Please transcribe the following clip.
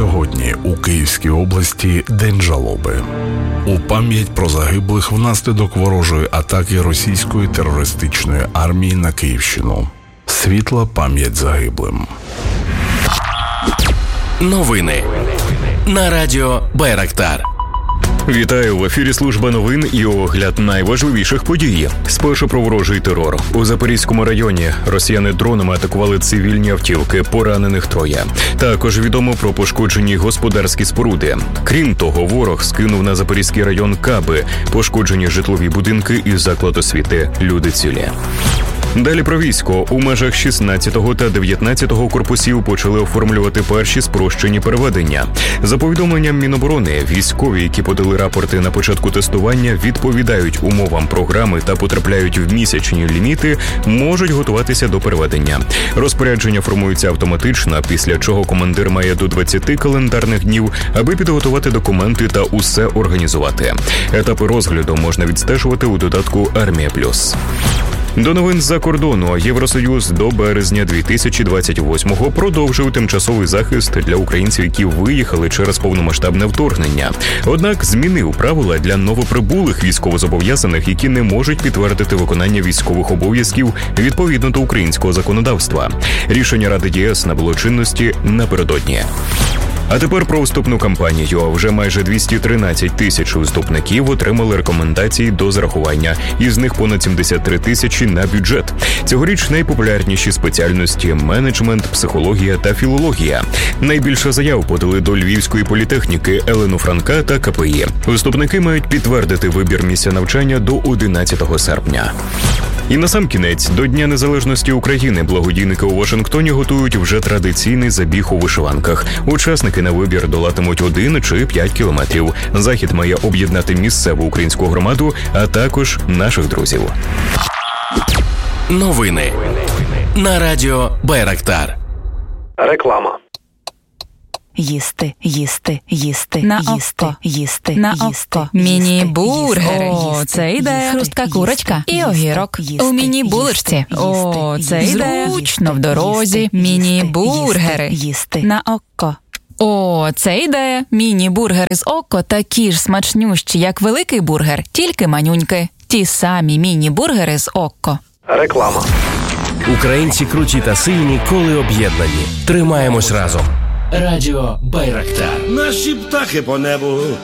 Сьогодні у Київській області День жалоби. У пам'ять про загиблих внаслідок ворожої атаки російської терористичної армії на Київщину. Світла пам'ять загиблим. Новини на радіо Байрактар. Вітаю, в ефірі служба новин і огляд найважливіших подій. Спершу про ворожий терор. У Запорізькому районі росіяни дронами атакували цивільні автівки, поранених 3. Також відомо про пошкоджені господарські споруди. Крім того, ворог скинув на Запорізький район каби, пошкоджені житлові будинки і заклад освіти. Люди цілі. Далі про військо. У межах 16-го та 19-го корпусів почали оформлювати перші спрощені переведення. За повідомленням Міноборони, військові, які подали рапорти на початку тестування, відповідають умовам програми та потрапляють в місячні ліміти, можуть готуватися до переведення. Розпорядження формуються автоматично, після чого командир має до 20 календарних днів, аби підготувати документи та усе організувати. Етапи розгляду можна відстежувати у додатку «Армія Плюс». До новин з-за кордону. Євросоюз до березня 2028-го продовжив тимчасовий захист для українців, які виїхали через повномасштабне вторгнення. Однак змінив правила для новоприбулих військовозобов'язаних, які не можуть підтвердити виконання військових обов'язків відповідно до українського законодавства. Рішення Ради ЄС набуло чинності напередодні. А тепер про вступну кампанію. Вже майже 213 тисяч вступників отримали рекомендації до зарахування. Із них понад 73 тисячі на бюджет. Цьогоріч найпопулярніші спеціальності – менеджмент, психологія та філологія. Найбільше заяв подали до Львівської політехніки, Елену Франка та КПІ. Вступники мають підтвердити вибір місця навчання до 11 серпня. І насамкінець, до Дня Незалежності України благодійники у Вашингтоні готують вже традиційний забіг у вишиванках. Учасники на вибір долатимуть 1 чи 5 кілометрів. Захід має об'єднати місцеву українську громаду, а також наших друзів. Новини на радіо Байрактар. Реклама. Їсти, їсти, їсти, на їсти, око, їсти, на їсти, око. Міні-бургери. їсти, О, це ідея. Хрустка курочка і огірок. У міні-булочці. О, це ідея. Зручно в дорозі. Міні-бургери. Їсти. На око. О, це ідея. Міні-бургери з око такі ж смачнющі, як великий бургер, тільки манюньки. Ті самі міні-бургери з око. Реклама. Українці круті та сильні, коли об'єднані. Тримаємось разом. Радіо Байрактар. Наші птахи по небу